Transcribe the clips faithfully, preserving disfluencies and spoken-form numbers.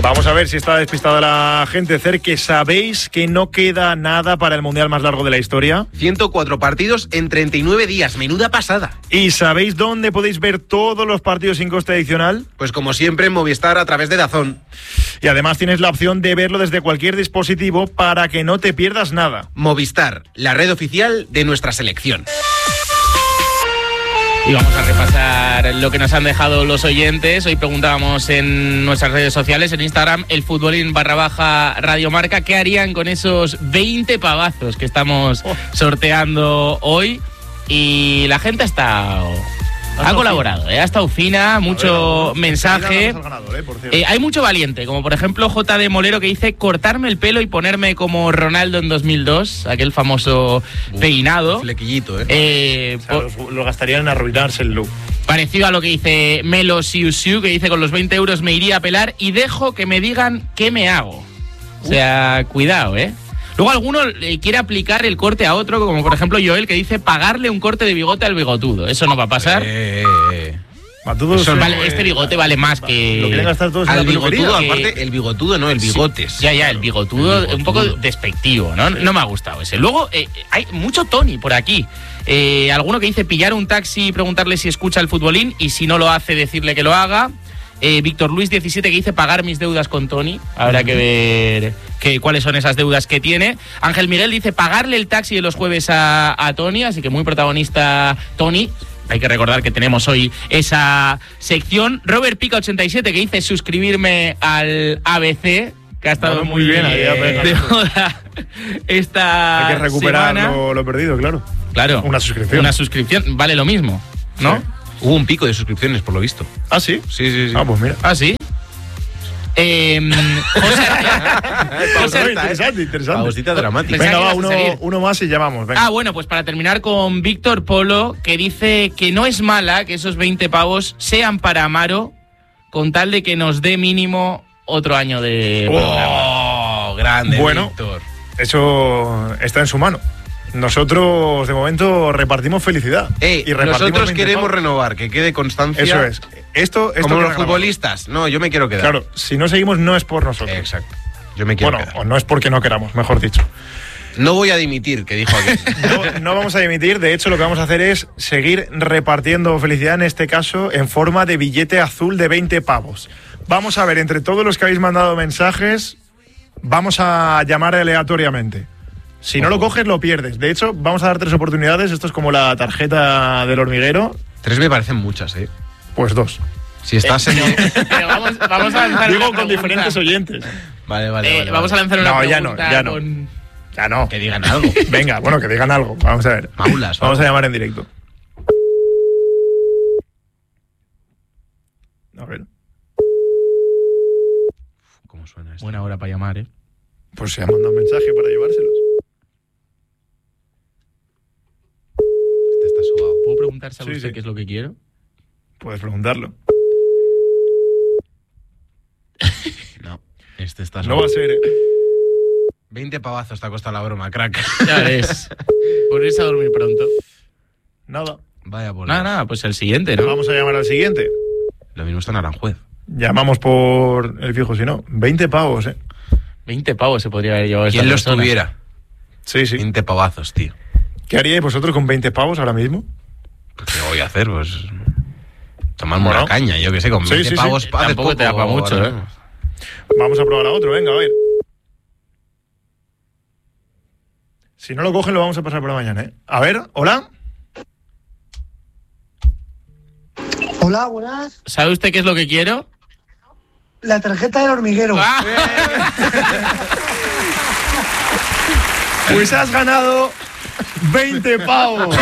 Vamos a ver si está despistada la gente. Cerque, ¿sabéis que no queda nada para el mundial más largo de la historia? ciento cuatro partidos en treinta y nueve días. Menuda pasada. ¿Y sabéis dónde podéis ver todos los partidos sin coste adicional? Pues como siempre en Movistar a través de DAZN. Y además tienes la opción de verlo desde cualquier dispositivo para que no te pierdas nada. Movistar, la red oficial de nuestra selección. Y vamos a repasar lo que nos han dejado los oyentes. Hoy preguntábamos en nuestras redes sociales, en Instagram, el futbolín barra baja Radio Marca, ¿qué harían con esos veinte pavazos que estamos sorteando hoy? Y la gente ha estado... Ha colaborado, ¿eh? Ha estado fina, mucho ver, mensaje. Ganador, ¿eh? Eh, hay mucho valiente, como por ejemplo J D Molero, que dice cortarme el pelo y ponerme como Ronaldo en dos mil dos, aquel famoso Uf, peinado. Flequillito, ¿eh? eh o sea, por, lo gastarían en arruinarse el look. Parecido a lo que dice Melo Siu Siu, que dice con los veinte euros me iría a pelar y dejo que me digan qué me hago. O sea, cuidado, ¿eh? Luego alguno eh, quiere aplicar el corte a otro, como por ejemplo Joel, que dice pagarle un corte de bigote al bigotudo. Eso no va a pasar. Eh, eh. Eso vale, eh, este bigote vale más que... Lo quieren gastar todos en al la bigotudo, que... aparte, el bigotudo no, el bigotes. Sí, ya, ya, el bigotudo, el bigotudo, un poco despectivo, ¿no? No me ha gustado ese. Luego, eh, hay mucho Tony por aquí. Eh, alguno que dice pillar un taxi y preguntarle si escucha el futbolín y si no lo hace, decirle que lo haga. Eh, Víctor Luis diecisiete que dice pagar mis deudas con Tony. Habrá que ver que, cuáles son esas deudas que tiene. Ángel Miguel dice pagarle el taxi de los jueves a, a Tony, así que muy protagonista Tony. Hay que recordar que tenemos hoy esa sección. Robert Pica ochenta y siete que dice suscribirme al A B C, que ha estado bueno, muy bien ahí de moda esta Hay que recuperar semana. Lo, lo perdido, claro. Claro. Una suscripción. Una suscripción vale lo mismo, ¿no? Sí. Hubo un pico de suscripciones, por lo visto. ¿Ah, sí? Sí, sí, sí. Ah, pues mira. ¿Ah, sí? Eh, José, José, interesante, interesante. Pausita dramática. Venga, va, uno, uno más y llamamos. Venga. Ah, bueno, pues para terminar con Víctor Polo, que dice que no es mala que esos veinte pavos sean para Amaro, con tal de que nos dé mínimo otro año de programa. ¡Oh! Grande, bueno, Víctor. Eso está en su mano. Nosotros, de momento, repartimos felicidad. Ey, y repartimos nosotros queremos pavos. renovar, que quede constancia. Eso es. Esto, esto Como los grabamos. futbolistas. No, yo me quiero quedar. Claro, si no seguimos no es por nosotros. Exacto. Yo me quiero bueno, quedar. o no es porque no queramos, mejor dicho. No voy a dimitir, que dijo aquí. No, no vamos a dimitir. De hecho, lo que vamos a hacer es seguir repartiendo felicidad, en este caso, en forma de billete azul de veinte pavos. Vamos a ver, entre todos los que habéis mandado mensajes, vamos a llamar aleatoriamente. Si no lo coges, lo pierdes. De hecho, vamos a dar tres oportunidades. Esto es como la tarjeta del hormiguero. Tres me parecen muchas, ¿eh? Pues dos. Si estás en... Pero vamos, vamos a lanzar Digo una con pregunta. diferentes oyentes. Vale, vale, Eh, vale, vamos vale. a lanzar una No, ya pregunta no, ya no. con... Ya no. Que digan algo. Venga, bueno, que digan algo. Vamos a ver. Maulas, Vamos vamos. a llamar en directo. A ver. ¿Cómo suena esto? Buena hora para llamar, ¿eh? Pues se ha mandado un mensaje para llevárselos. Este está sudado. ¿Puedo preguntar, sabe Sí, usted sí. qué es lo que quiero? Puedes preguntarlo. No, este está No sudado. va a ser, ¿eh? veinte pavazos te ha costado la broma, crack. Ya ves. Por irse a dormir pronto. Nada. Vaya por Nada, Dios. nada, pues el siguiente, ¿no? Vamos a llamar al siguiente. Lo mismo está en Aranjuez. Llamamos por el fijo, si no. veinte pavos, ¿eh? veinte pavos se podría haber llevado esta ¿Quién los persona. tuviera? Sí, sí. veinte pavazos, tío. ¿Qué haríais vosotros con veinte pavos ahora mismo? Pues, ¿qué voy a hacer? Pues tomarme Bueno. una caña, yo que sé, con Sí, veinte sí, sí. pavos. Eh, haces tampoco te da poco, pa' mucho, ahora ¿eh? mismo. Vamos a probar a otro, venga, a ver. Si no lo cogen, lo vamos a pasar para mañana, ¿eh? A ver, hola. Hola, buenas. ¿Sabe usted qué es lo que quiero? La tarjeta del hormiguero. ¡Ah! Pues has ganado veinte pavos.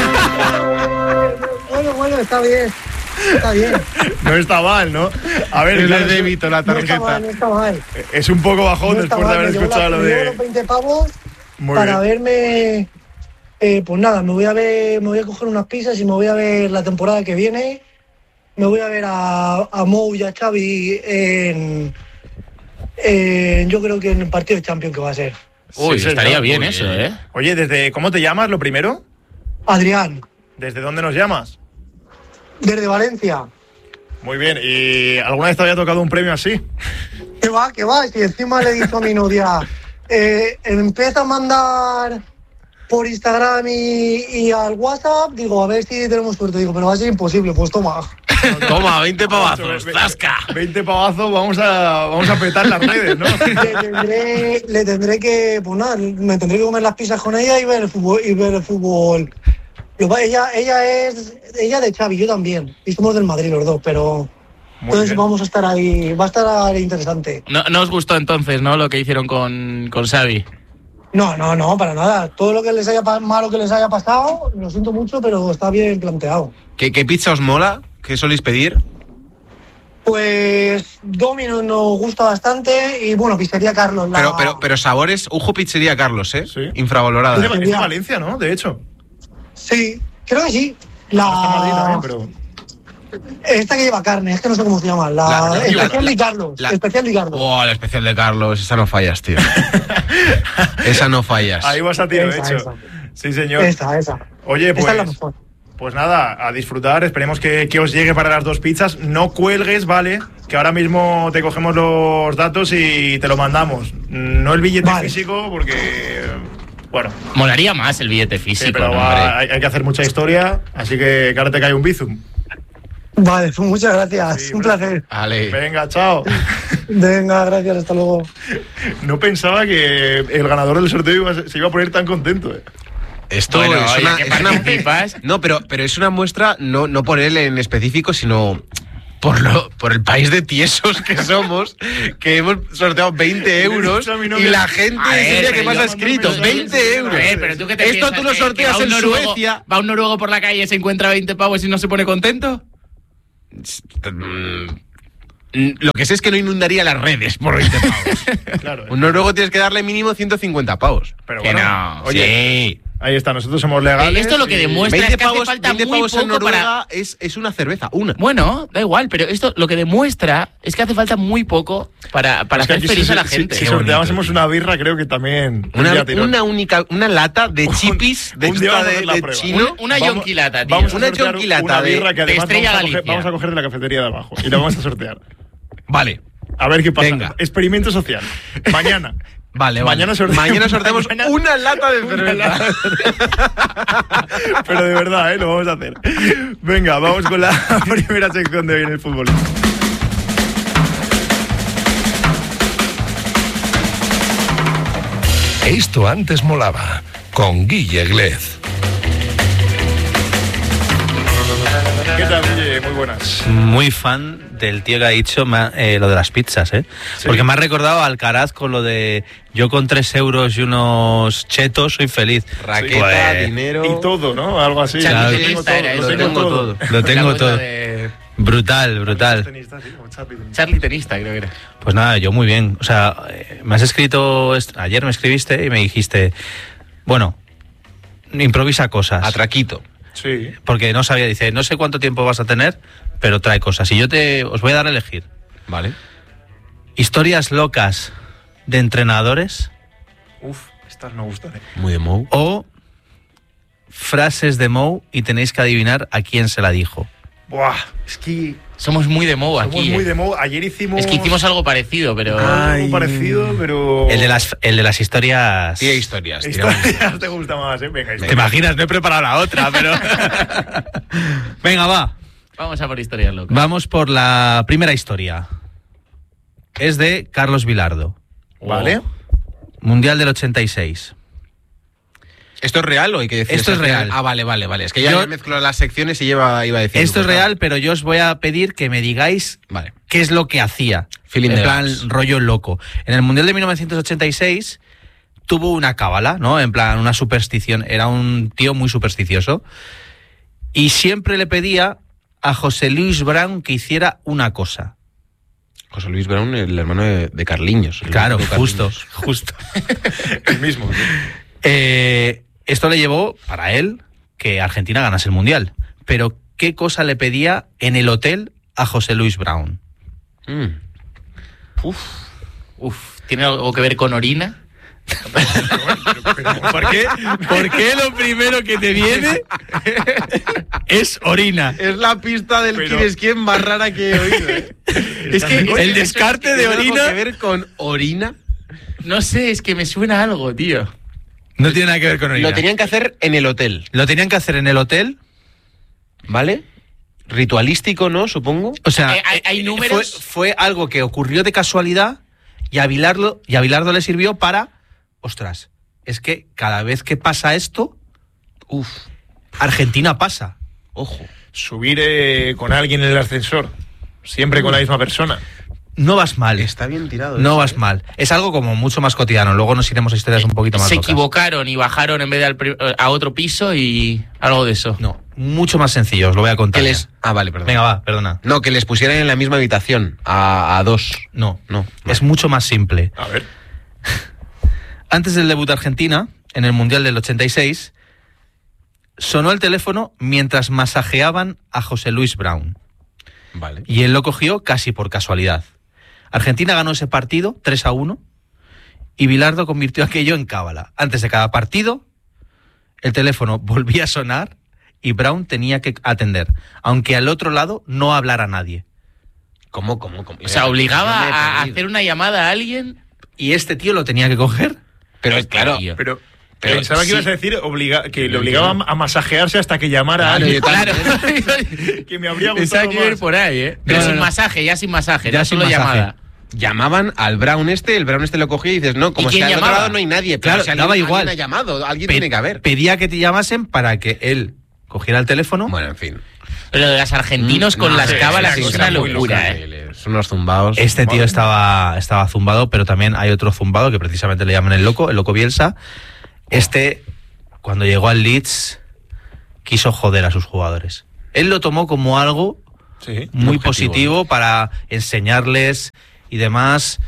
Bueno, bueno, está bien. Está bien. No está mal, ¿no? A ver, Es claro, de débito la No está mal, tarjeta. no está mal. es un poco bajón No está después de mal, haber me llevo escuchado la- lo me llevo de... los veinte pavos Muy para bien. verme. Eh, pues nada, me voy a ver, me voy a coger unas pizzas y me voy a ver la temporada que viene. Me voy a ver a, a Mou y a Xavi en, en- yo creo que en el partido de Champions que va a ser. Uy, Sí, estaría señor. bien Muy eso, bien. ¿eh? Oye, ¿desde cómo te llamas, lo primero? Adrián, ¿Desde dónde nos llamas? desde Valencia. Muy bien. ¿Y alguna vez te había tocado un premio así? Que va, que va. Y encima le he dicho a mi novia, eh, empieza a mandar por Instagram y, y al WhatsApp, digo, a ver si tenemos suerte. Digo, pero va a ser imposible, pues toma. Toma, veinte pavazos, zasca. veinte pavazos, vamos a, vamos a petar las redes, ¿no? Le tendré, le tendré que, pues nada, me tendré que comer las pizzas con ella y ver el fútbol. Y ver el fútbol. Ella, ella es ella de Xavi, yo también. Y somos del Madrid los dos, pero... Muy entonces bien. vamos a estar ahí, va a estar interesante. No, no os gustó entonces, ¿no? Lo que hicieron con, con Xavi. No, no, no, para nada. Todo lo que les haya pa- malo que les haya pasado, lo siento mucho, pero está bien planteado. ¿Qué, qué pizza os mola? ¿Qué soléis pedir? Pues Domino's nos gusta bastante y bueno, Pizzería Carlos. La... Pero, pero, pero sabores, Ujo Pizzería Carlos, ¿eh? Sí. Infravalorada. Es de, es de Valencia, ¿no? De hecho. Sí, creo que sí. La... Está en Madrid también, pero... Esta que lleva carne, es que no sé cómo se llama. La, La- la- Especial la- de Carlos. la- Especial de Carlos. Oh, la especial de Carlos, esa no fallas, tío. Esa no fallas. Ahí vas a tiro, de Esa, hecho. esa. Sí, señor. Esa, esa. Oye, Esa es la pues... mejor. Pues nada, a disfrutar, esperemos que, que os llegue para las dos pizzas. No cuelgues, ¿vale? Que ahora mismo te cogemos los datos y te lo mandamos. No el billete Vale. físico, porque... Bueno, Molaría más el billete físico, sí, pero ¿no, va- hombre? hay, hay que hacer mucha historia, así que, que ahora te cae un bizum. Vale, pues muchas gracias. Sí, un hombre. placer. Vale. Venga, chao. Venga, gracias, hasta luego. No pensaba que el ganador del sorteo iba a- se iba a poner tan contento, ¿eh? Esto Bueno, es oye, una, que es una- participas. No, pero, pero es una muestra, no, no por él en específico, sino por lo, por el país de tiesos que somos, que hemos sorteado veinte euros y la gente A ver, es el día que pero más yo- ha escrito, sí, veinte sí, sí, euros. A ver, pero tú qué te Esto piensas, tú lo que- sorteas que va un en noruego- Suecia. Va un noruego por la calle, se encuentra veinte pavos y no se pone contento. Mm, Lo que sé es que no inundaría las redes por veinte pavos. Claro. ¿eh? Un noruego tienes que darle mínimo ciento cincuenta pavos. Pero Que bueno, no, oye, Sí. ahí está, nosotros somos legales. Eh, esto lo que y- demuestra- veinte es que hace pavos, falta veinte muy pavos en poco para- Noruega es, es una cerveza, una. Bueno, da igual, pero esto lo que demuestra es que hace falta muy poco para, para Es que hacer aquí feliz si- a la si- gente. Si, Qué sorteásemos bonito, una birra, creo que también. Una, tendría tirón. una única, una lata de chipis de, un día esta vamos a de, hacer la de prueba. chino. Un- una Vamos- yonquilata, tío. Vamos a Una sortear yonquilata una de- birra que de además Estrella vamos a, coger, Galicia. vamos a coger de la cafetería de abajo y la vamos a sortear. Vale, A ver qué pasa. Venga. Experimento social. Mañana. vale, vale. Mañana sorteamos- Mañana sorteamos Mañana- una lata de Una cerveza. lata. Pero de verdad, ¿eh? Lo vamos a hacer. Venga, vamos con la primera sección de hoy en el fútbol. Esto antes molaba, con Guille Glez. ¿Qué tal, Guille? Muy buenas. Muy fan del tío que ha dicho ma- eh, lo de las pizzas, ¿eh? Sí. Porque me ha recordado a Alcaraz con lo de yo con tres euros y unos chetos soy feliz. Raqueta, Pues, dinero. Y todo, ¿no? Algo así. Claro. Lo tengo todo. Era Lo eso. tengo Tengo todo. todo. Lo tengo La cosa todo. de Brutal, brutal. Tenista, sí, como Charlie tenista. Charlie tenista, creo que era. Pues nada, yo muy bien. O sea, eh, me has escrito, est- ayer me escribiste y me dijiste, bueno, improvisa cosas. Atraquito. Sí. Porque no sabía, dice, no sé cuánto tiempo vas a tener, pero trae cosas. Y yo te, os voy a dar a elegir. Vale. Historias locas de entrenadores Uf, estas no gustan, ¿eh? Muy de Mou. o frases de Mou y tenéis que adivinar a quién se la dijo. Buah, es que Somos muy de Mou somos aquí. muy eh. de moda. Ayer hicimos... Es que hicimos algo parecido, pero. algo parecido, pero... El de las, el de las historias... Tira historias. tira. Historias te gusta más, ¿eh? Venga, ¿Te historia. imaginas? No he preparado la otra, pero... Venga, va. Vamos a por historias locas. Vamos por la primera historia. Es de Carlos Vilardo. Vale. Mundial del ochenta y seis. ¿Esto es real o hay que decir? Esto es al final? real. Ah, vale, vale, vale. Es que ya Yo- me mezclo las secciones y lleva, iba a decir. Esto es real, pero yo os voy a pedir que me digáis Vale. qué es lo que hacía. Feeling en de plan, gas. rollo loco. En el Mundial de mil novecientos ochenta y seis tuvo una cábala, ¿no? En plan, una superstición. Era un tío muy supersticioso. Y siempre le pedía a José Luis Brown que hiciera una cosa. José Luis Brown, el hermano de, de Carliños. el Claro, hermano de justo, Carliños. justo. El mismo. sí. Eh, esto le llevó, para él, que Argentina ganase el Mundial. Pero, ¿qué cosa le pedía en el hotel a José Luis Brown? Mm. Uf, ¿tiene algo que ver con orina? ¿Por qué? ¿Por qué lo primero que te viene? es orina. Es la pista del Pero- quién es quién más rara que he oído. ¿eh? Es que el descarte de ¿Tiene algo orina que ver con orina? No sé, es que me suena algo, tío. no tiene nada que ver con orina. Lo tenían que hacer en el hotel, Lo tenían que hacer en el hotel. ¿vale? Ritualístico, ¿no? Supongo. O sea, Eh, hay- hay eh, números- Fue, fue algo que ocurrió de casualidad y a Bilardo, y a Bilardo le sirvió para... Ostras, es que cada vez que pasa esto, Uf, Argentina pasa. ojo. Subir eh, con alguien en el ascensor, siempre con la misma persona. No vas mal. Está bien tirado. No eso, vas ¿eh? mal. Es algo como mucho más cotidiano. Luego nos iremos a historias un poquito más Se locas. equivocaron y bajaron en vez de al pri- a otro piso y algo de eso. No, mucho más sencillo, os lo voy a contar. Que ya. les... Ah, vale, perdón. Venga, va, perdona. No, que les pusieran en la misma habitación, a, a dos. No, No, es mucho más simple. A ver. Antes del debut de Argentina, en el Mundial del ochenta y seis, sonó el teléfono mientras masajeaban a José Luis Brown. Vale. Y él lo cogió casi por casualidad. Argentina ganó ese partido tres a uno y Bilardo convirtió aquello en cábala. Antes de cada partido, el teléfono volvía a sonar y Brown tenía que atender, aunque al otro lado no hablara nadie. ¿Cómo, cómo, cómo? O sea, obligaba Yo me he a perdido. hacer una llamada a alguien. Y este tío lo tenía que coger. Pero claro, Tío. Pero, Pero pensaba que sí. ibas a decir obliga- que le Pero obligaba yo- a masajearse hasta que llamara a Claro, alguien. yo Claro. Que me habría Pensaba gustado que iba a ir más. por ahí, ¿eh? Pero No, no, sin no. masaje, ya sin masaje, Ya no sin solo masaje. llamada. llamaban al Brown este, el Brown este lo cogía y dices, no, como ¿Y quién sea al otro llamaba? lado no hay nadie. Pero Claro, si alguien, daba alguien igual. ha llamado, alguien Pe- tiene que haber. Pedía que te llamasen para que él cogiera el teléfono. Bueno, en fin. Pero de los argentinos con No las sé, cábalas sí, es sí, una son muy locura, locos, ¿eh? Son unos zumbados. Este tío Madre estaba, estaba zumbado, pero también hay otro zumbado que precisamente le llaman el loco, el loco Bielsa. Este, cuando llegó al Leeds, quiso joder a sus jugadores. Él lo tomó como algo Sí. muy objetivo, positivo para enseñarles y demás,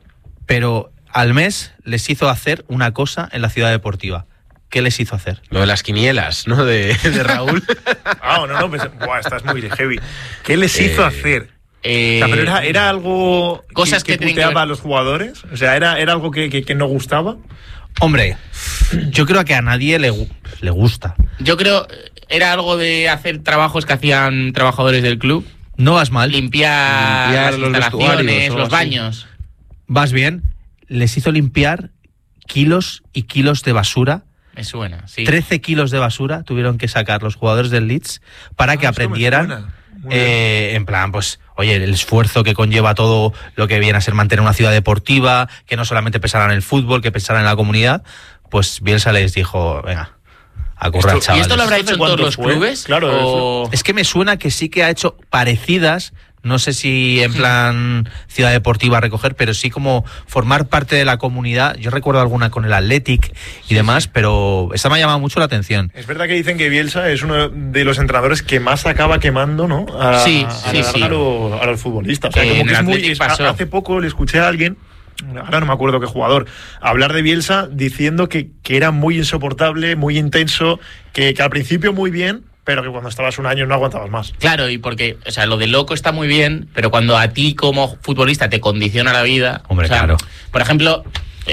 pero al mes les hizo hacer una cosa en la ciudad deportiva. ¿Qué les hizo hacer? Lo de las quinielas, ¿no? De, de Raúl. Ah, no, no, pues, buah, estás muy heavy. ¿Qué les Eh, hizo hacer? Eh, O sea, pero era, era algo Cosas que, que que tienen que puteaba ver- a los jugadores. O sea, era, era algo que, que, que no gustaba. Hombre, yo creo que a nadie le, gu- le gusta. Yo creo era algo de hacer trabajos que hacían trabajadores del club. No vas mal, Limpiar, Limpiar las los instalaciones, vestuarios o los así. baños. vas bien. Les hizo limpiar kilos y kilos de basura. Me suena, sí. trece kilos de basura tuvieron que sacar los jugadores del Leeds para que Ah, esto me aprendieran. suena. Muy eh, en plan, pues, oye, el esfuerzo que conlleva todo lo que viene a ser mantener una ciudad deportiva, que no solamente pensaran en el fútbol, que pensaran en la comunidad, pues Bielsa les dijo, venga, a currar, Esto- ¿Y chavales. esto lo habrá ¿Esto hecho de en todos cuánto los fue? clubes? Claro, O- Es que me suena que sí que ha hecho parecidas, no sé si en plan ciudad deportiva a recoger, pero sí como formar parte de la comunidad. Yo recuerdo alguna con el Athletic y demás, pero esta me ha llamado mucho la atención. Es verdad que dicen que Bielsa es uno de los entrenadores que más acaba quemando, ¿no? A, Sí, a sí, la sí. larga A, los, a los futbolistas. O sea, Eh, como en que el es muy- Athletic es- pasó. hace poco le escuché a alguien, ahora no me acuerdo qué jugador, hablar de Bielsa diciendo que, que era muy insoportable, muy intenso, que, que al principio muy bien, pero que cuando estabas un año no aguantabas más. Claro, y porque, o sea, lo de loco está muy bien, pero cuando a ti como futbolista te condiciona la vida. Hombre, o sea, claro. Por ejemplo,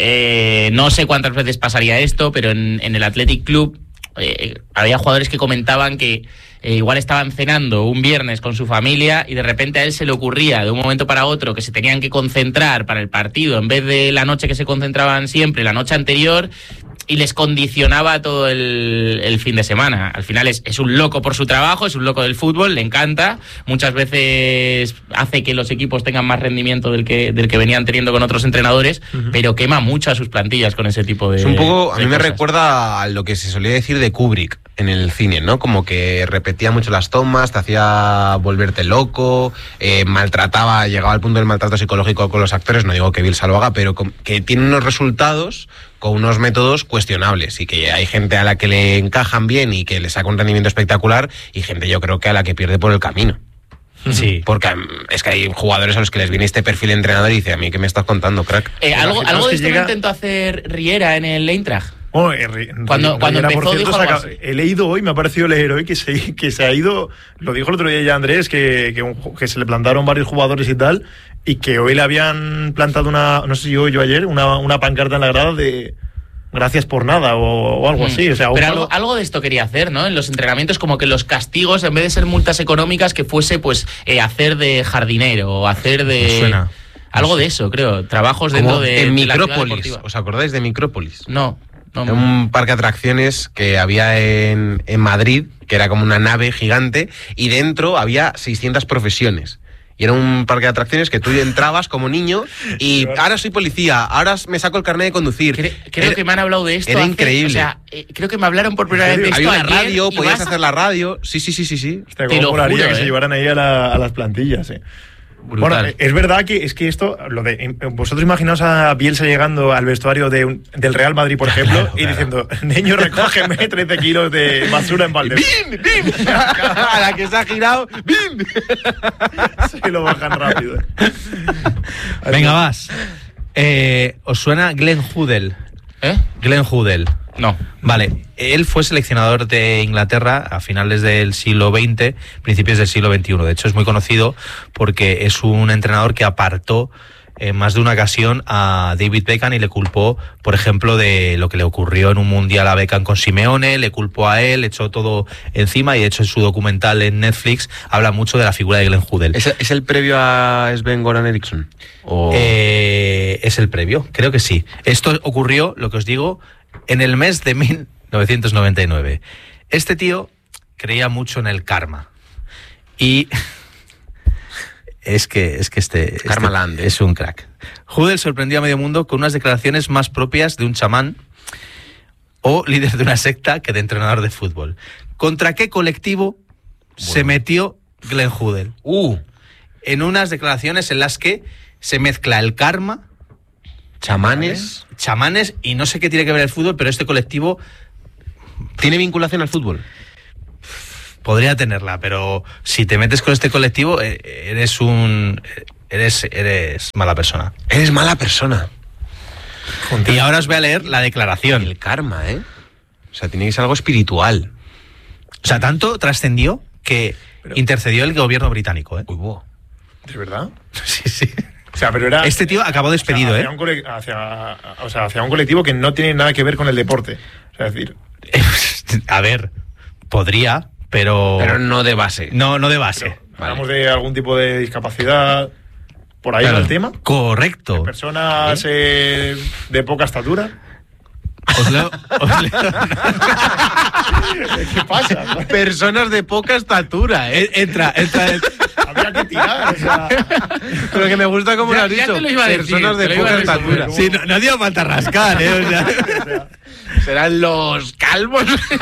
eh, no sé cuántas veces pasaría esto, pero en, en el Athletic Club eh, había jugadores que comentaban que eh, igual estaban cenando un viernes con su familia y de repente a él se le ocurría de un momento para otro que se tenían que concentrar para el partido en vez de la noche que se concentraban siempre, la noche anterior, y les condicionaba todo el, el fin de semana. Al final es, es un loco por su trabajo, es un loco del fútbol, le encanta. Muchas veces hace que los equipos tengan más rendimiento del que, del que venían teniendo con otros entrenadores, uh-huh. pero quema mucho a sus plantillas con ese tipo de Es un poco, a mí de me cosas. recuerda a lo que se solía decir de Kubrick en el cine, ¿no? Como que repetía mucho las tomas, te hacía volverte loco, eh, maltrataba, llegaba al punto del maltrato psicológico con los actores, no digo que Bielsa lo haga, pero com- que tiene unos resultados con unos métodos cuestionables y que hay gente a la que le encajan bien y que le saca un rendimiento espectacular y gente yo creo que a la que pierde por el camino. Sí. Porque um, es que hay jugadores a los que les viene este perfil de entrenador y dice, a mí ¿qué me estás contando, crack? Eh, algo Imaginaos algo de que esto llega- lo intentó hacer Riera en el Eintracht. Oh, eh, Ri- Cuando- Ri- cuando Riera, empezó, por cierto, dijo algo saca- así. he leído hoy, me ha parecido leer hoy que se, que se ha ido, lo dijo el otro día ya Andrés, que, que, un ju- que se le plantaron varios jugadores y tal, y que hoy le habían plantado una, no sé si hoy o ayer, una, una pancarta en la grada de, gracias por nada o, o algo mm. así. O sea, Pero palo... algo, algo de esto quería hacer, ¿no? En los entrenamientos, como que los castigos, en vez de ser multas económicas, que fuese pues eh, hacer de jardinero o hacer de... Me suena. Algo de eso, creo. Trabajos dentro Como de, en de la ciudad Micrópolis. deportiva. ¿Os acordáis de Micrópolis? No. no Era un parque de atracciones que había en, en Madrid, que era como una nave gigante, y dentro había seiscientas profesiones. Y era un parque de atracciones que tú entrabas como niño y ahora soy policía, ahora me saco el carnet de conducir. Cre creo era, que me han hablado de esto. Era hace, increíble. O sea, eh, creo que me hablaron por primera vez de esto. Había una ayer radio, podías vas... hacer la radio. Sí, sí, sí, sí, sí. Hostia, Te lo juro, que eh. se llevaran ahí a, la, a las plantillas, eh. Brutal. Bueno, es verdad que es que esto, lo de vosotros imaginaos a Bielsa llegando al vestuario de un, del Real Madrid, por ejemplo, claro, y claro. diciendo, niño, recógeme trece kilos de basura en balde. ¡Bim! ¡Bim! A la que se ha girado, ¡bim! Se lo bajan rápido. Eh. Venga, vas. Eh, ¿Os suena Glenn Hoddle? ¿Eh? Glenn Hoddle. No. Vale, él fue seleccionador de Inglaterra a finales del siglo veinte, principios del siglo veintiuno. De hecho, es muy conocido porque es un entrenador que apartó en más de una ocasión a David Beckham y le culpó, por ejemplo, de lo que le ocurrió en un mundial a Beckham con Simeone, le culpó a él, echó todo encima y de hecho en su documental en Netflix habla mucho de la figura de Glenn Hoddle. ¿Es, ¿Es el previo a Sven-Goran Eriksson? ¿O... Eh, es el previo, creo que sí. Esto ocurrió, lo que os digo, en el mes de mil novecientos noventa y nueve. Este tío creía mucho en el karma. Y es que, es que este, este es un crack. Hoddle sorprendió a medio mundo con unas declaraciones más propias de un chamán o líder de una secta que de entrenador de fútbol. ¿Contra qué colectivo bueno. se metió Glenn Hoddle? Uh. En unas declaraciones en las que se mezcla el karma, chamanes, ¿vale? chamanes y no sé qué tiene que ver el fútbol, pero este colectivo tiene vinculación al fútbol. Podría tenerla, pero si te metes con este colectivo eres un eres eres mala persona. Eres mala persona. Y ahora os voy a leer la declaración. El karma, ¿eh? O sea, tenéis algo espiritual. O sea, tanto trascendió que pero... intercedió el gobierno británico, ¿eh? Uy, wow. ¿De verdad? Sí, sí. O sea, pero era, este tío acabó despedido, o sea, hacia ¿eh? Un cole, hacia, o sea, hacia un colectivo que no tiene nada que ver con el deporte. O sea, es decir... A ver, podría, pero... Pero no de base. No, no de base. Hablamos vale. de algún tipo de discapacidad... ¿Por ahí claro. va el tema? Correcto. ¿De personas ¿Sí? eh, de poca estatura? Os leo... Os leo... ¿Qué pasa? Personas de poca estatura, ¿eh? Entra, entra... entra. Habría que tirar, o sea... Pero que me gusta como lo has dicho. Te lo iba a decir, personas de poca estatura. Sí, no, no dio falta rascar, ¿eh? O sea... o sea, serán los calvos.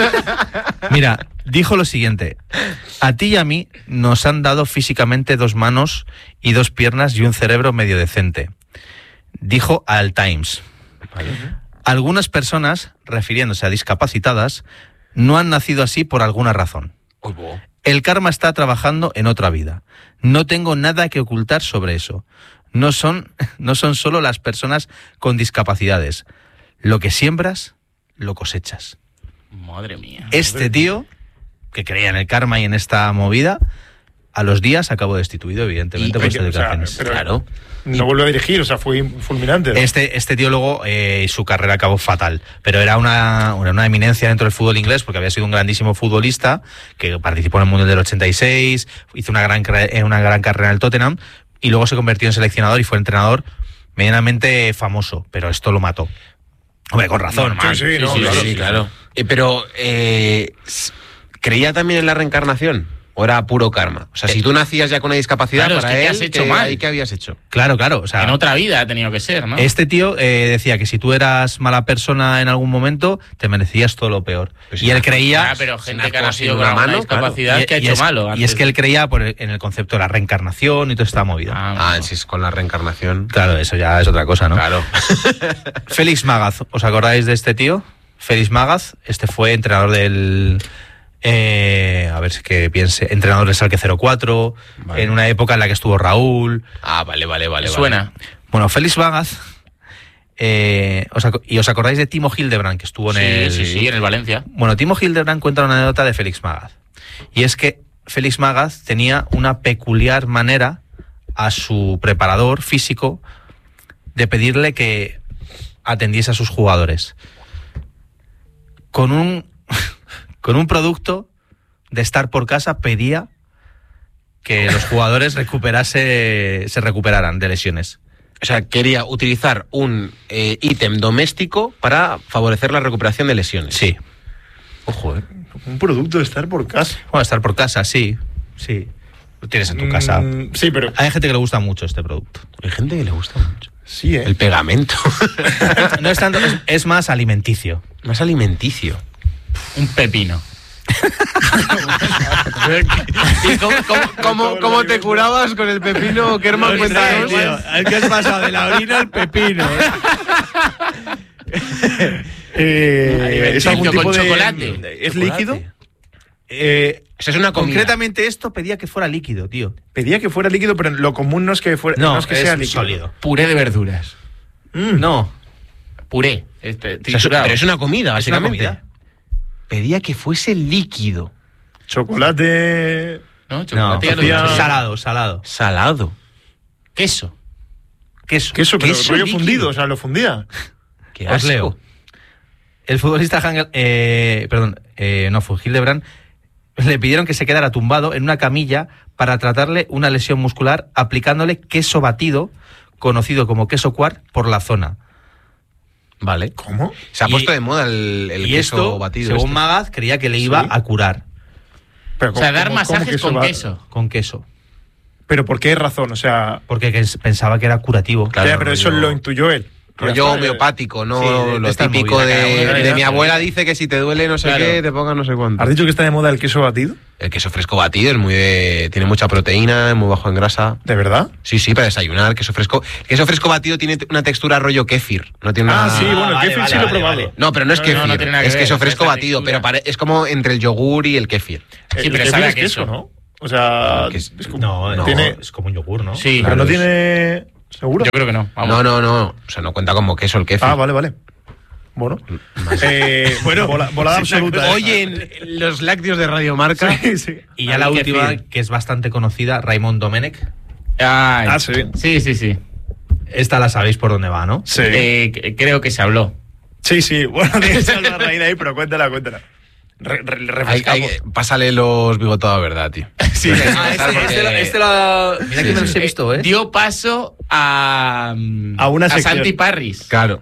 Mira, dijo lo siguiente: a ti y a mí nos han dado físicamente dos manos y dos piernas y un cerebro medio decente. Dijo al Times. Vale. Algunas personas, refiriéndose a discapacitadas, no han nacido así por alguna razón. Oh, oh. El karma está trabajando en otra vida. No tengo nada que ocultar sobre eso. No son, no son solo las personas con discapacidades. Lo que siembras, lo cosechas. Madre mía. Este tío, que creía en el karma y en esta movida, a los días acabó destituido, evidentemente, y, por estas declaraciones. O sea, claro. No vuelve a dirigir, o sea, fue fulminante, ¿no? Este, este tío luego, eh, su carrera acabó fatal, pero era una, una eminencia dentro del fútbol inglés porque había sido un grandísimo futbolista que participó en el Mundial del ochenta y seis, hizo una gran, una gran carrera en el Tottenham y luego se convirtió en seleccionador y fue entrenador medianamente famoso, pero esto lo mató. Hombre, con razón. Normal. Sí, sí, no, sí, claro, sí, claro. Eh, pero, eh, ¿creía también en la reencarnación? ¿O era puro karma? O sea, si tú nacías ya con una discapacidad, claro, para es que él, ¿qué has hecho ¿qué, mal? ¿qué habías hecho? Claro, claro. O sea, en otra vida ha tenido que ser, ¿no? Este tío eh, decía que si tú eras mala persona en algún momento, te merecías todo lo peor. Pues y él creía... Ah, pero gente que ha nacido con una mano, discapacidad, claro. que ha y hecho es, malo. Y es que él creía por el, en el concepto de la reencarnación y toda esta movida. Ah, ah, si es con la reencarnación. Claro, eso ya es otra cosa, ¿no? Claro. Félix Magath, ¿os acordáis de este tío? Félix Magath, este fue entrenador del... Eh, a ver si que piense, entrenador del Schalke cero cuatro, vale. En una época en la que estuvo Raúl. Ah, vale, vale, vale. Suena. Vale. Bueno, Félix Magath, eh, os y os acordáis de Timo Hildebrand, que estuvo en sí, el... Sí, sí, en el Valencia. Bueno, Timo Hildebrand cuenta una anécdota de Félix Magath. Y es que Félix Magath tenía una peculiar manera a su preparador físico de pedirle que atendiese a sus jugadores. con un, con un producto de estar por casa pedía que los jugadores recuperase, se recuperaran de lesiones. O sea, quería utilizar un eh, ítem doméstico para favorecer la recuperación de lesiones. Sí. Ojo, ¿eh? Un producto de estar por casa. Bueno, estar por casa, sí. Sí. Lo tienes en tu casa. Mm, sí, pero... Hay gente que le gusta mucho este producto. Hay gente que le gusta mucho. Sí, ¿eh? El pegamento. No es tanto, es, es más alimenticio. Más alimenticio. Un pepino. ¿Y cómo, cómo, cómo, cómo te curabas con el pepino, Kerman? Cuéntanos. ¿Qué has pasado de la orina al pepino? Eh, ¿Es algún tipo con de chocolate. ¿Es líquido? Eh, Eso es una comida. concretamente esto pedía que fuera líquido, tío. Pedía que fuera líquido, pero lo común no es que fuera, No, no es que es sea líquido. sólido. Puré de verduras. Mm. No. Puré. Este, O sea, es- triturado. pero es una comida, Es una básicamente. comida. Pedía que fuese líquido. Chocolate. ¿No? No, Chocolate, ya lo he hacía- dicho. salado, salado. Salado. Queso. Queso. Queso, pero Queso rollo líquido. fundido, o sea, lo fundía. Qué Os asco. leo. El futbolista Hangel, eh, perdón, eh, no fue Hildebrand, le pidieron que se quedara tumbado en una camilla para tratarle una lesión muscular aplicándole queso batido, conocido como queso quark, por la zona. Vale. ¿Cómo? Se ha Y- puesto de moda el, el y queso esto, batido. según este. Magaz, creía que le iba Sí. a curar Pero, O sea, dar ¿cómo- cómo masajes que eso con va- queso. con queso, Pero ¿por qué razón? O sea, porque que es- pensaba que era curativo. Claro, ya, pero eso rollo- lo intuyó él. Ya Rollo está, homeopático, no Sí, de- lo de estas típico movidas, de, cada uno de de mi esas, abuela dice que si te duele no sé Claro. qué, te pongas no sé cuánto. ¿Has dicho que está de moda el queso batido? El queso fresco batido es muy de, tiene mucha proteína, es muy bajo en grasa. ¿De verdad? Sí, sí, para desayunar, queso fresco. El queso fresco batido tiene una textura rollo kéfir. No tiene Ah, una... sí, bueno, el vale, kéfir vale, sí lo he vale, probado. vale. No, pero no es No, kéfir, no, no tiene nada que es ver, queso es fresco esta batido, textura. pero pare- es como entre el yogur y el kéfir. Sí, El pero kéfir sabe a es queso, queso. ¿no? O sea, Que es- es como- No, no, tiene, es como un yogur, ¿no? Sí. pero Claro, no es- tiene... ¿Seguro? Yo creo que no. Vamos. No, no, no. O sea, no cuenta como queso el kéfir. Ah, vale, vale. Bueno. Eh, bueno, bola- volada absoluta. Oye, en los lácteos de Radio Marca. Sí, sí. Y ya A la ver, última, kéfir. que es bastante conocida, Raymond Domenech. Ay. Ah, sí. Sí, sí, sí. Esta la sabéis por dónde va, ¿no? Sí. Eh, c- creo que se habló. Sí, sí. Bueno, tienes una raíz ahí, pero cuéntala, cuéntala. Re- re- Hay- refrescamos. hay- pásale los bigotados, ¿verdad, tío? Sí. Ah, este, este lo- este lo- Mira Sí, que me sí. los he visto, ¿eh? Dio paso a. A una sección. Santi Parris, Claro.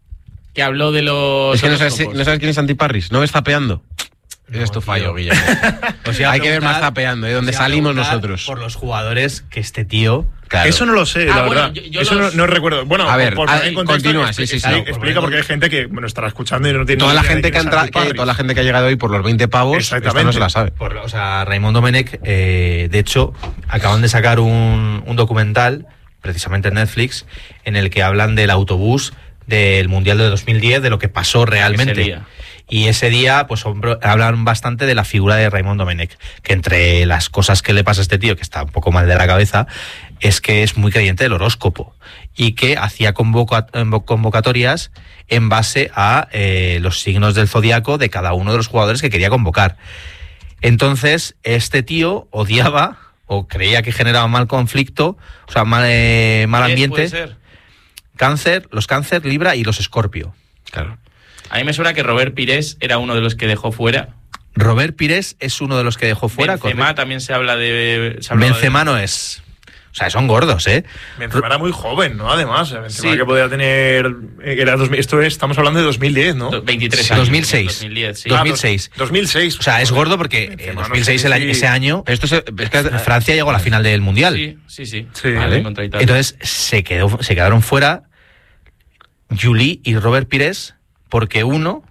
que habló de los. Es que no sabes, horóscopos. no sabes quién es Santi Parris. ¿No ves zapeando? Ese es tu tío. fallo, Guillermo. Os iba a Hay que ver preguntar- más zapeando, ¿eh? Donde os iba a salimos preguntar nosotros. Por los jugadores que este tío. Claro. Eso no lo sé, Ah, la bueno, verdad. yo- yo Eso los- no, no recuerdo. Bueno, A ver, por ah, poner en contexto, continúa, expli- sí, sí, sí. expli- No, explica porque hay gente que bueno, estará escuchando y no tiene Toda ni la idea gente de que, quién es entra, Santi que- Parris. toda la gente que ha llegado hoy por los veinte pavos, esta no Exactamente. se la sabe. Por, o sea, Raymond Domenech, eh, de hecho, acaban de sacar un, un documental, precisamente en Netflix, en el que hablan del autobús del Mundial de dos mil diez, de lo que pasó realmente. Ese día. Y ese día, pues hombro- hablan bastante de la figura de Raymond Domenech, que entre las cosas que le pasa a este tío, que está un poco mal de la cabeza, es que es muy creyente del horóscopo y que hacía convoca- convocatorias en base a eh, los signos del zodiaco de cada uno de los jugadores que quería convocar. Entonces, este tío odiaba o creía que generaba mal conflicto, o sea, mal, eh, mal Puede ambiente, ser. cáncer, los cáncer, Libra y los Escorpio. Claro. A mí me suena que Robert Pires era uno de los que dejó fuera. Robert Pires es uno de los que dejó fuera. Benzema correcto. también se habla de. se ha hablado Benzema de- no es. O sea, son gordos, ¿eh? Benzema era muy joven, ¿no? Además, Benzema Sí. que podía tener... eh, Era dos mil esto es, estamos hablando de dos mil diez, ¿no? do- veintitrés Sí, años. dos mil seis. dos mil diez, sí. dos Ah, mil dos- seis. dos mil seis. O sea, es gordo porque en Benzema, dos no mil seis, sé el si- año- ese año, Esto se, es que- Francia llegó a la final del Mundial. Sí, sí, sí. Sí. Vale. Vale. Contra Italia. Entonces se, quedó, se quedaron fuera Juli y Robert Pires porque uno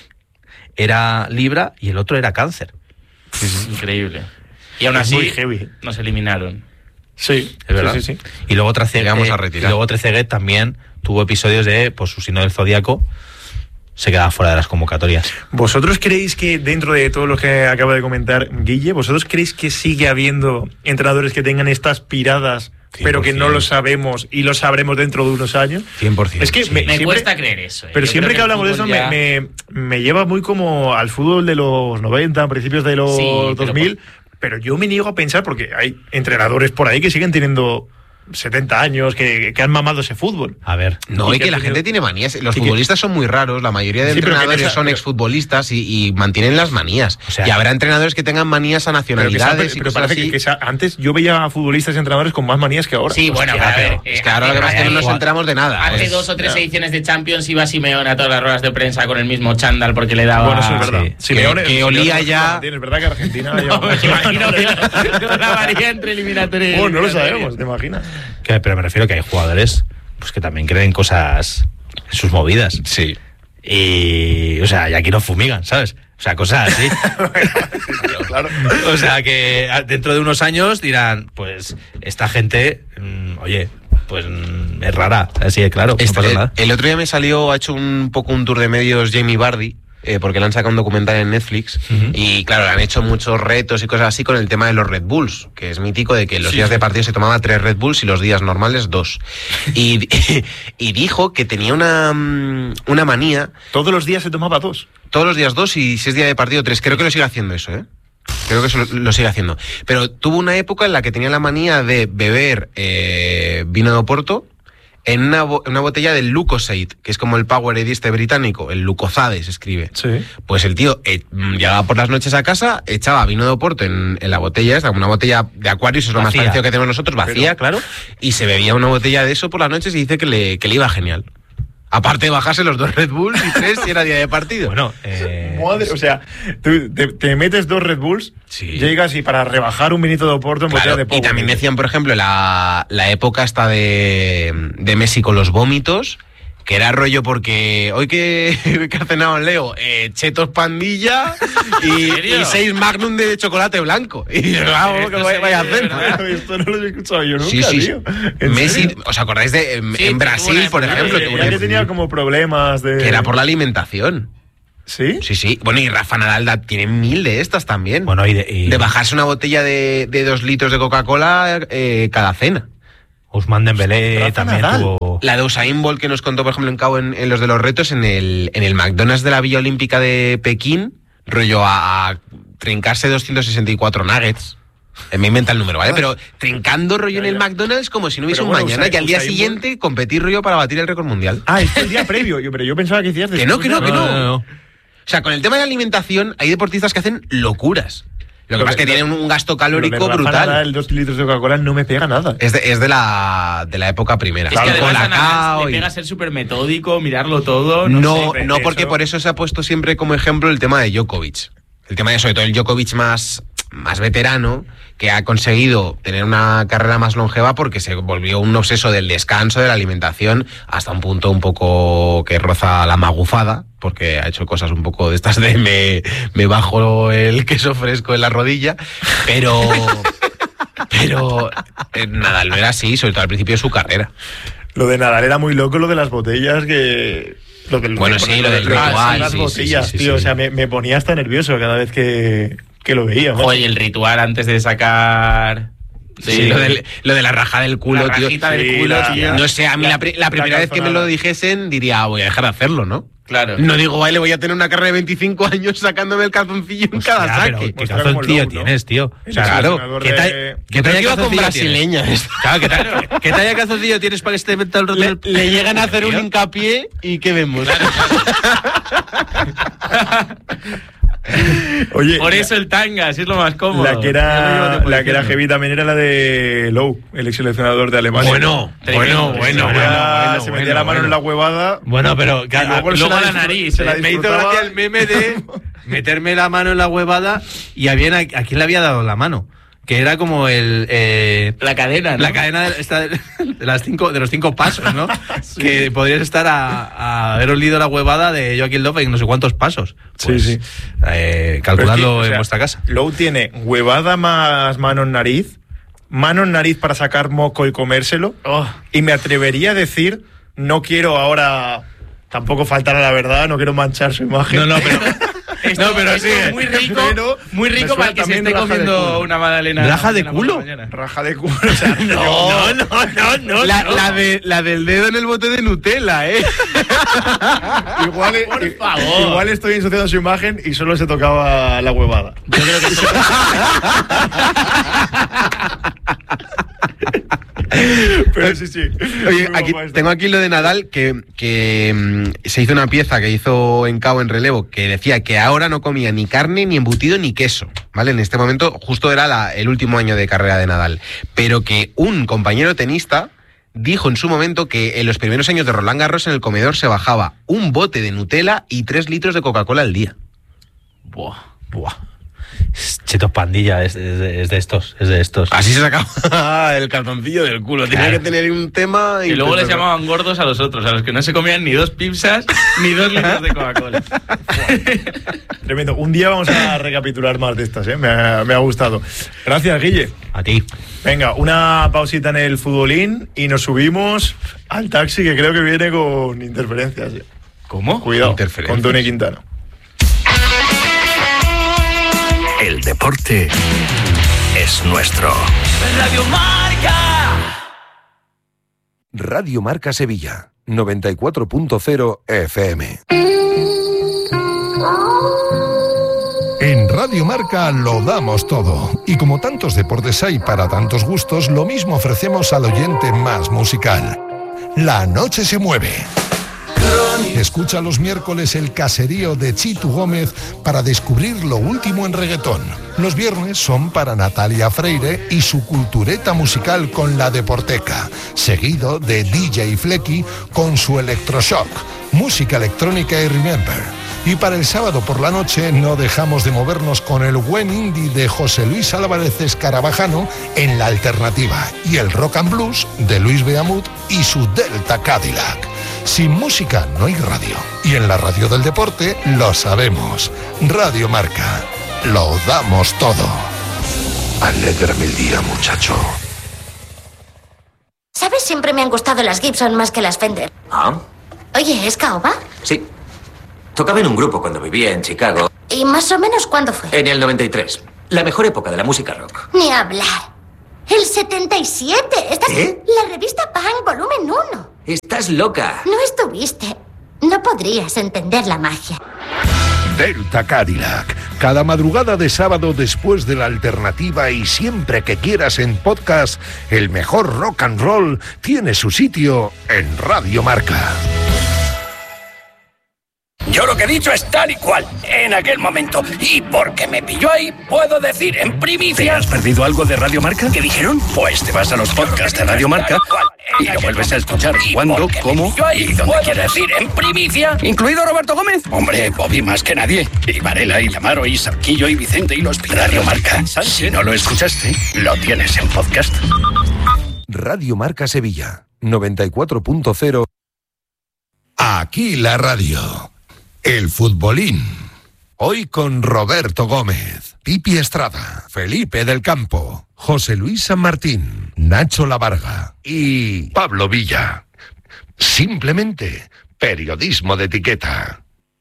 era Libra y el otro era Cáncer. Increíble. Y aún Es así muy heavy. nos eliminaron. Sí, ¿Es verdad? sí, sí, sí. Y luego Trezeguet, Llegamos a retirar. y luego Trezeguet también tuvo episodios de, por su signo del zodiaco, se quedaba fuera de las convocatorias. ¿Vosotros creéis que dentro de todo lo que acaba de comentar Guille, vosotros creéis que sigue habiendo entrenadores que tengan estas piradas, pero que no lo sabemos y lo sabremos dentro de unos años? cien por ciento. Es que sí. me- Me siempre- cuesta creer eso. eh. Pero Yo siempre creo que hablamos el de eso fútbol me, ya- me, me lleva muy como al fútbol de los noventa, principios de los Sí, pero dos mil, pero yo me niego a pensar porque hay entrenadores por ahí que siguen teniendo setenta años, que, que han mamado ese fútbol. A ver. No, y, y que, que la tenido... gente tiene manías. Los futbolistas que... son muy raros, la mayoría de sí, entrenadores esa... son exfutbolistas y, y mantienen las manías. O sea, y habrá entrenadores que tengan manías a nacionalidades. Pero, que sea, pero, pero parece que, que sea, antes yo veía a futbolistas y entrenadores con más manías que ahora. Sí, bueno, Hostia, a ver, eh, es que ahora lo que pasa es que no nos enteramos de nada. Hace es, dos o tres no. ediciones de Champions iba Simeone a todas las ruedas de prensa con el mismo chándal porque le daba... Bueno, eso es verdad. Sí. Simeone, que, que olía ya... Es verdad que Argentina... No, me imagino que la varía entre eliminatorias. Bueno, no lo sabemos, ¿te imaginas? Que, pero me refiero que hay jugadores pues que también creen cosas en sus movidas. Sí. Y, o sea, y aquí no fumigan, ¿sabes? O sea, cosas así. Claro. O sea, que dentro de unos años dirán, pues, esta gente, mmm, oye, pues mmm, es rara. Así es, claro, este, no pasa nada. El, el otro día me salió, ha hecho un poco un tour de medios Jamie Vardy, Eh, porque le han sacado un documental en Netflix uh-huh. y claro, le han hecho muchos retos y cosas así con el tema de los Red Bulls, que es mítico de que los sí. días de partido se tomaba tres Red Bulls y los días normales dos. Y, y dijo que tenía una, una manía. ¿Todos los días se tomaba dos? Todos los días dos y si es día de partido tres. Creo que lo sigue haciendo eso, ¿eh? Creo que eso lo, lo sigue haciendo. Pero tuvo una época en la que tenía la manía de beber eh, vino de Oporto en una, bo- una botella del Lucozade, que es como el Powerade este británico, el Lucozade se escribe. Sí. Pues el tío eh, llegaba por las noches a casa, echaba vino de Oporto en, en la botella esta, una botella de Aquarius, es lo vacía. más parecido que tenemos nosotros, vacía, Pero... claro, y se bebía una botella de eso por las noches y dice que le, que le iba genial. Aparte de bajarse los dos Red Bulls y tres si era día de partido. Bueno, eh... Madre, o sea, tú te, te metes dos Red Bulls, sí. llegas y para rebajar un vinito de Oporto en claro, botella de Power. Y también decían, por ejemplo, la, la época esta de, de Messi con los vómitos, que era rollo porque hoy que, que ha cenado Leo, eh, chetos pandilla y, y seis Magnum de chocolate blanco. Y vamos, que vaya, vaya a hacer. Esto no lo he escuchado yo nunca, sí, sí, tío. Messi, serio? ¿os acordáis de en, sí, en Brasil, por ejemplo? Que, que, que tenía como problemas de... Que era por la alimentación. ¿Sí? Sí, sí. Bueno, y Rafa Nadal da, tiene mil de estas también. Bueno, y de, y... de bajarse una botella de, de dos litros de Coca-Cola eh, cada cena. Ousmane Dembélé también Nadal. tuvo... La de Usain Bolt que nos contó, por ejemplo, en Cabo en, en los de los retos, en el, en el McDonald's de la Villa Olímpica de Pekín, rollo a, a trincarse doscientos sesenta y cuatro nuggets. Me inventa el número, ¿vale? Pero trincando rollo en el McDonald's como si no hubiese un bueno, mañana, Usain, y al día Usain siguiente Bolt... competir rollo para batir el récord mundial. Ah, es el día previo, yo, pero yo pensaba que decías... Que no, que no, que no. no, no, no. O sea, con el tema de la alimentación hay deportistas que hacen locuras. Lo que pasa es que tienen un gasto calórico brutal. Nada, el dos litros de Coca-Cola no me pega nada. Es de, es de, la, de la época primera. Es que claro, además Colacao le y... pega ser súper metódico, mirarlo todo. No, No, sé, no porque eso. por eso se ha puesto siempre como ejemplo el tema de Djokovic. El tema de, sobre todo, el Djokovic más, más veterano, que ha conseguido tener una carrera más longeva porque se volvió un obseso del descanso, de la alimentación, hasta un punto un poco que roza la magufada, porque ha hecho cosas un poco de estas de me, me bajo el queso fresco en la rodilla, pero... pero eh, Nadal no era así, sobre todo al principio de su carrera. Lo de Nadal era muy loco, lo de las botellas que... Lo del, bueno, sí, lo del ritual, ritual. las sí, botellas, sí, sí, tío, sí. o sea, me, me ponía hasta nervioso cada vez que, que lo veía. Oye, el ritual antes de sacar... Sí, sí, lo, del, lo de la raja del culo, la tío. rajita del Sí, culo, la, tío. No sé, a mí la, la, la primera la vez que me lo dijesen diría, voy a dejar de hacerlo, ¿no? Claro. No digo, vale, voy a tener una carrera de veinticinco años sacándome el calzoncillo en Hostia, cada saque. Pero, ¿qué Pues calzoncillo Low, tienes, ¿no? tío? El O sea, claro, ¿qué, de... ta- ¿qué talla iba con calzoncillo brasileña. tienes? Claro, ¿qué, ta- ¿qué talla calzoncillo tienes para que esté inventado el roto Le, del... le llegan a hacer un hincapié y ¿qué vemos? Oye, Por eso el tanga, así es lo más cómodo. la que era, la que era heavy también era la de Lowe, el ex seleccionador de Alemania. Bueno, bueno, bueno, Era- bueno, se bueno, metía la mano bueno. en la huevada. Bueno, pero Y claro, luego luego se la la disfr- nariz. se la Me hizo disfrutaba. gracia el meme de meterme la mano en la huevada y a, bien, a, a quién le había dado la mano. Que era como el... Eh, La cadena, ¿no? La cadena de, esta, de, las cinco, de los cinco pasos, ¿no? Sí. Que podrías estar a, a haber olido la huevada de Joaquín López en no sé cuántos pasos. Pues, Sí, sí. Eh, calculadlo Pero es que, o sea, en vuestra casa. Lowe tiene huevada más mano en nariz, mano en nariz para sacar moco y comérselo. Oh. Y me atrevería a decir, no quiero ahora tampoco faltar a la verdad, no quiero manchar su imagen. No, no, pero... Esto, No, pero esto sí, es muy rico, pero muy me rico suena para el que se también esté raja de comiendo culo. una magdalena. ¿Raja de mañana por culo? la mañana. Raja de culo. O sea, no, No, no, no, no. La, no. la, de, la del dedo en el bote de Nutella, ¿eh? Igual, Por i- favor. igual estoy ensuciando su imagen y solo se tocaba la huevada. Yo creo que eso... Pero sí, sí. Oye, aquí, tengo aquí lo de Nadal, que, que mmm, se hizo una pieza que hizo en Cao en relevo, que decía que ahora no comía ni carne, ni embutido, ni queso, ¿vale? En este momento justo era la, el último año de carrera de Nadal. Pero que un compañero tenista dijo en su momento que en los primeros años de Roland Garros en el comedor se bajaba un bote de Nutella y tres litros de Coca-Cola al día. Buah, buah. Chetos Pandilla, es, es, de, es de estos, es de estos. Así se sacaba el cartoncillo del culo. Tenía claro. que tener un tema... Y, y luego les llamaban gordos a los otros, a los que no se comían ni dos pizzas ni dos litros de Coca-Cola. Tremendo. Un día vamos a recapitular más de estas, ¿eh? Me ha, me ha gustado. Gracias, Guille. A ti. Venga, una pausita en el futbolín y nos subimos al taxi, que creo que viene con interferencias. ¿Cómo? Cuidado, con Tony Quintana. El deporte es nuestro. Radio Marca. Radio Marca Sevilla, noventa y cuatro punto cero F M. En Radio Marca lo damos todo. Y como tantos deportes hay para tantos gustos, lo mismo ofrecemos al oyente más musical. La noche se mueve. Escucha los miércoles el caserío de Chitu Gómez para descubrir lo último en reggaetón. Los viernes son para Natalia Freire y su cultureta musical con La Deporteca, seguido de D J Flecky con su Electroshock, música electrónica y Remember. Y para el sábado por la noche no dejamos de movernos con el buen indie de José Luis Álvarez Escarabajano en La Alternativa y el rock and blues de Luis Beamut y su Delta Cadillac. Sin música no hay radio. Y en la radio del deporte lo sabemos. Radio Marca. Lo damos todo. Alégrame el día, muchacho. ¿Sabes? Siempre me han gustado las Gibson más que las Fender. ¿Ah? Oye, ¿es caoba? Sí. Tocaba en un grupo cuando vivía en Chicago. ¿Y más o menos cuándo fue? En el noventa y tres. La mejor época de la música rock. Ni hablar. ¡El setenta y siete! ¿Estás... ¿Eh? La revista Punk, volumen uno. Estás loca. No estuviste. No podrías entender la magia. Delta Cadillac. Cada madrugada de sábado después de La Alternativa y siempre que quieras en podcast, el mejor rock and roll tiene su sitio en Radio Marca. Yo lo que he dicho es tal y cual, en aquel momento. Y porque me pilló ahí, puedo decir en primicia... ¿Te has perdido algo de Radio Marca? ¿Qué dijeron? Pues te vas a los podcasts de Radio Marca y lo vuelves a escuchar cuando, cómo y donde quieras. Decir en primicia, incluido Roberto Gómez. Hombre, Bobby más que nadie. Y Varela, y Lamaro, y Sarquillo, y Vicente, y los Radio Marca. Si no lo escuchaste, lo tienes en podcast. Radio Marca Sevilla, noventa y cuatro punto cero. Aquí la radio. El futbolín. Hoy con Roberto Gómez, Pipi Estrada, Felipe del Campo, José Luis San Martín, Nacho Lavarga y Pablo Villa. Simplemente periodismo de etiqueta.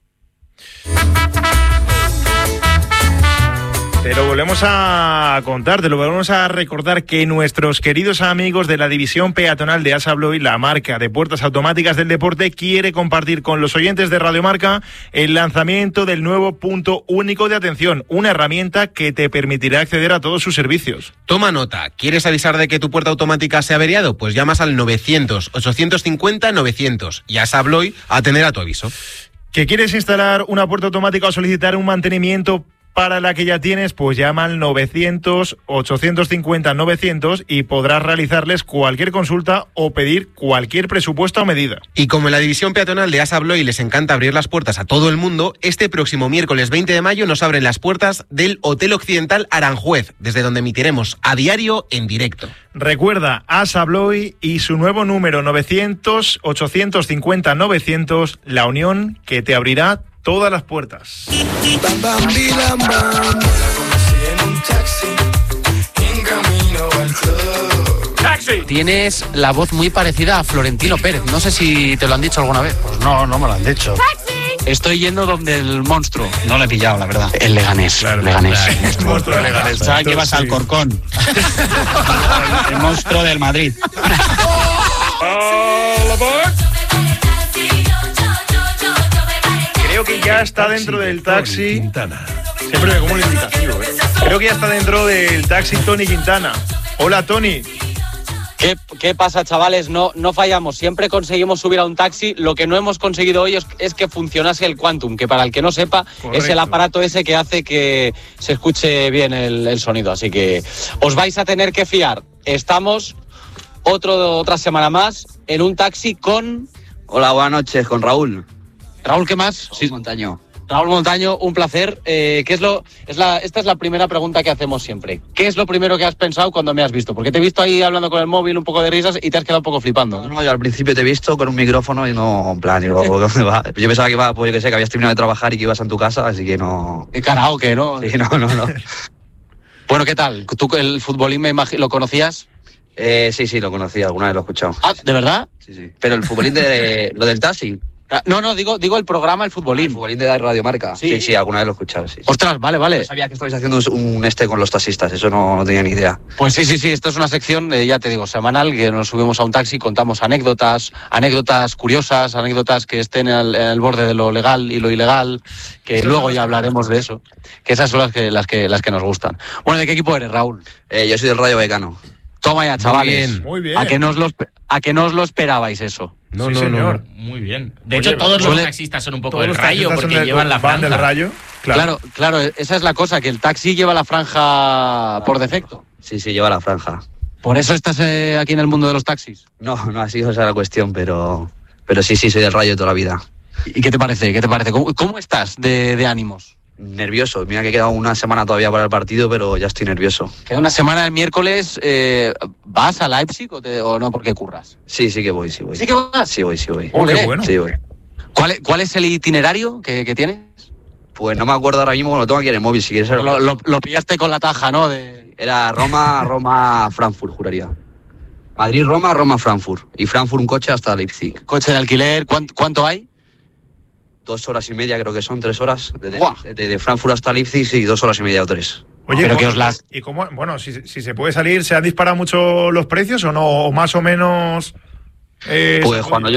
Te lo volvemos a contar, te lo volvemos a recordar que nuestros queridos amigos de la división peatonal de Assa Abloy, la marca de puertas automáticas del deporte, quiere compartir con los oyentes de Radio Marca el lanzamiento del nuevo punto único de atención, una herramienta que te permitirá acceder a todos sus servicios. Toma nota, ¿quieres avisar de que tu puerta automática se ha averiado? Pues llamas al novecientos, ochocientos cincuenta, novecientos y Assa Abloy atenderá tu aviso. ¿Que quieres instalar una puerta automática o solicitar un mantenimiento para la que ya tienes? Pues llama al novecientos, ochocientos cincuenta, novecientos y podrás realizarles cualquier consulta o pedir cualquier presupuesto a medida. Y como en la división peatonal de Assa Abloy les encanta abrir las puertas a todo el mundo, este próximo miércoles veinte de mayo nos abren las puertas del Hotel Occidental Aranjuez, desde donde emitiremos a diario en directo. Recuerda, Assa Abloy y su nuevo número novecientos, ochocientos cincuenta, novecientos, la unión que te abrirá todas las puertas. ¡Taxi! Tienes la voz muy parecida a Florentino Pérez. No sé si te lo han dicho alguna vez. Pues no, no me lo han dicho. ¡Taxi! Estoy yendo donde el monstruo. No le he pillado, la verdad. El Leganés. Claro, Leganés. Claro. El monstruo del Leganés. O sea, que vas al Corcón. El monstruo del Madrid. Creo que ya está dentro del taxi. Siempre me como el indicativo, ¿eh? Creo que ya está dentro del taxi Tony Quintana. Hola, Tony. ¿Qué, ¿Qué pasa, chavales? No, no fallamos. Siempre conseguimos subir a un taxi. Lo que no hemos conseguido hoy es, es que funcionase el Quantum, que para el que no sepa, correcto, es el aparato ese que hace que se escuche bien el, el sonido. Así que os vais a tener que fiar. Estamos otro, otra semana más en un taxi con... Hola, buenas noches, con Raúl. Raúl, ¿qué más? Raúl Montaño. Raúl Montaño, un placer. Eh, ¿qué es lo, es la, esta es la primera pregunta que hacemos siempre. ¿Qué es lo primero que has pensado cuando me has visto? Porque te he visto ahí hablando con el móvil, un poco de risas y te has quedado un poco flipando. No, no, yo al principio te he visto con un micrófono y no, en plan, y luego, ¿dónde va? Yo pensaba que iba, pues yo que sé, que habías terminado de trabajar y que ibas en tu casa, así que no... ¿Qué karaoke, no? Sí, no, no, no. Bueno, ¿qué tal? ¿Tú el futbolín me imagino, lo conocías? Eh, sí, sí, lo conocía, alguna vez lo he escuchado. Ah, ¿de verdad? Sí, sí. Pero el futbolín de... lo del taxi... No, no, digo, digo el programa El Futbolín. El Futbolín de Radio Marca. Sí, sí, sí, alguna vez lo he escuchado. Sí, sí. Ostras, vale, vale. No sabía que estabais haciendo un este con los taxistas, eso no, no tenía ni idea. Pues sí, sí, sí, esto es una sección, eh, ya te digo, semanal, que nos subimos a un taxi, contamos anécdotas, anécdotas curiosas, anécdotas que estén en el, en el borde de lo legal y lo ilegal, que sí, luego ya hablaremos de eso. Que esas son las que, las que, las que nos gustan. Bueno, ¿de qué equipo eres, Raúl? Eh, yo soy del Rayo Vallecano. Toma ya, chavales. Muy bien, muy bien. ¿A que no os lo, a que no os lo esperabais eso? No, sí, no, señor. no. Muy bien. De Oye, hecho, todos suele, los taxistas son un poco del Rayo porque del, llevan la franja. Van del Rayo. Claro. claro, claro, esa es la cosa, que el taxi lleva la franja por defecto. Sí, sí, lleva la franja. ¿Por eso estás eh, aquí en el mundo de los taxis? No, no ha sido esa la cuestión, pero, pero sí, sí, soy del Rayo toda la vida. ¿Y qué te parece? ¿Qué te parece? ¿Cómo, cómo estás de, de ánimos? Nervioso. Mira que queda una semana todavía para el partido, pero ya estoy nervioso. Queda una semana el miércoles. Eh, ¿Vas a Leipzig o, te, o no porque curras? Sí, sí que voy, sí voy. ¿Sí que vas? Sí voy, sí voy. Oh, qué bueno. Sí voy. ¿Cuál, ¿Cuál es el itinerario que, que tienes? Pues no me acuerdo ahora mismo, lo tengo aquí en el móvil, si quieres. Lo, lo, lo pillaste con la taja, ¿no? De... Era Roma, Roma, Frankfurt, juraría. Madrid, Roma, Roma, Frankfurt. Y Frankfurt un coche hasta Leipzig. ¿Coche de alquiler? ¿Cuánto, cuánto hay? Dos horas y media, creo que son, tres horas. De, de, de, de Frankfurt hasta Leipzig, sí, dos horas y media o tres. Oye, pero que os las... ¿y cómo? Bueno, si, si se puede salir, ¿se han disparado mucho los precios o no? ¿O más o menos...? Eh, pues cuando yo